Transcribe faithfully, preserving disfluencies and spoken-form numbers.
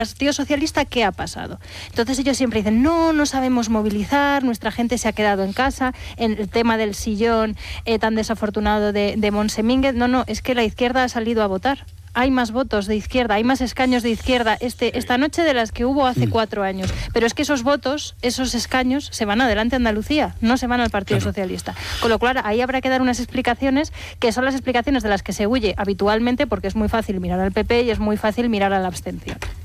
Partido Socialista, ¿qué ha pasado? Entonces ellos siempre dicen, no, no sabemos movilizar, nuestra gente se ha quedado en casa, en el tema del sillón eh, tan desafortunado de, de Montse Mínguez. No, no, es que la izquierda ha salido a votar. Hay más votos de izquierda, hay más escaños de izquierda este, esta noche de las que hubo hace cuatro años. Pero es que esos votos, esos escaños, se van adelante a Andalucía, no se van al Partido claro. Socialista. Con lo cual, ahí habrá que dar unas explicaciones que son las explicaciones de las que se huye habitualmente, porque es muy fácil mirar al P P y es muy fácil mirar a la abstención.